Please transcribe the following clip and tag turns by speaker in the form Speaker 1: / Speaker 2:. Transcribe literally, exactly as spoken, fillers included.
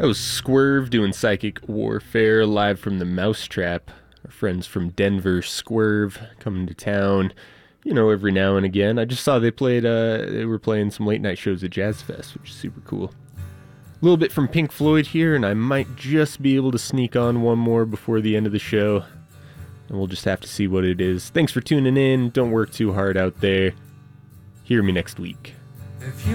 Speaker 1: That was Swerve doing Psychic Warfare live from the Mousetrap. Our friends from Denver, Swerve, coming to town, you know, every now and again. I just saw they played, uh, they were playing some late night shows at Jazz Fest, which is super cool. A little bit from Pink Floyd here, and I might just be able to sneak on one more before the end of the show. And we'll just have to see what it is. Thanks for tuning in. Don't work too hard out there. Hear me next week.
Speaker 2: If you